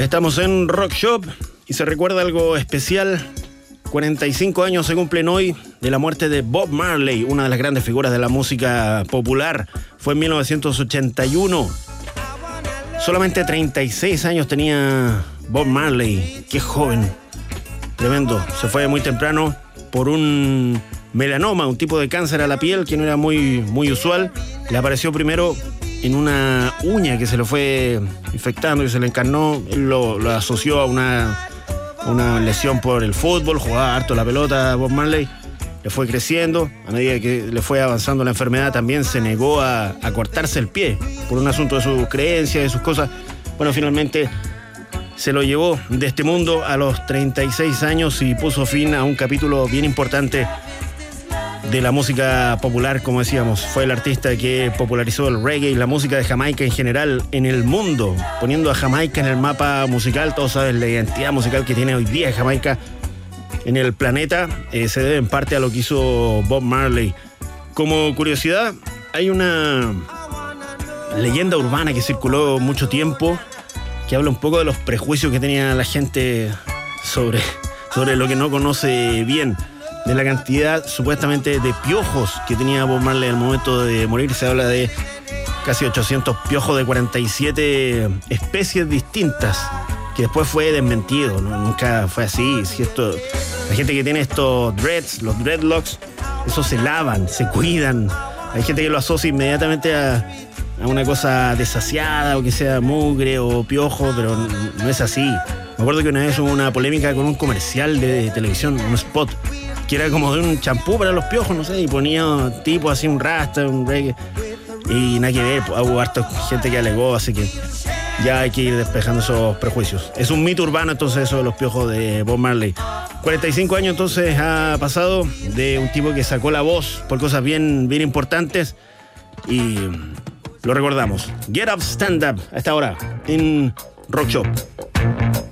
Estamos en Rock Shop y se recuerda algo especial. 45 años se cumplen hoy de la muerte de Bob Marley, una de las grandes figuras de la música popular. Fue en 1981. Solamente 36 años tenía Bob Marley. Qué joven. Tremendo. Se fue muy temprano por un melanoma, un tipo de cáncer a la piel que no era muy usual. Le apareció primero en una uña que se le fue infectando y se le encarnó. Él lo asoció a una lesión por el fútbol, jugaba harto la pelota Bob Marley. Le fue creciendo, a medida que le fue avanzando la enfermedad también se negó a cortarse el pie por un asunto de sus creencias, de sus cosas. Bueno, finalmente se lo llevó de este mundo a los 36 años y puso fin a un capítulo bien importante de la música popular, como decíamos. Fue el artista que popularizó el reggae y la música de Jamaica en general en el mundo, poniendo a Jamaica en el mapa musical. Todos saben la identidad musical que tiene hoy día Jamaica en el planeta. Se debe en parte a lo que hizo Bob Marley. Como curiosidad, hay una leyenda urbana que circuló mucho tiempo que habla un poco de los prejuicios que tenía la gente sobre lo que no conoce bien, de la cantidad supuestamente de piojos que tenía Bob Marley al momento de morir. Se habla de casi 800 piojos de 47 especies distintas, que después fue desmentido, ¿no? Nunca fue así. Si la gente que tiene estos dreads, los dreadlocks, esos se lavan, se cuidan. Hay gente que lo asocia inmediatamente a una cosa desasiada, o que sea mugre o piojo, pero no es así. Me acuerdo que una vez hubo una polémica con un comercial de televisión, un spot, que era como de un champú para los piojos, no sé, y ponía tipo así un rasta, un reggae, y nada que ver. Hubo harta gente que alegó, así que ya hay que ir despejando esos prejuicios. Es un mito urbano entonces eso de los piojos de Bob Marley. 45 años entonces ha pasado de un tipo que sacó la voz por cosas bien importantes y lo recordamos. Get Up, Stand Up, a esta hora en Rock Shop.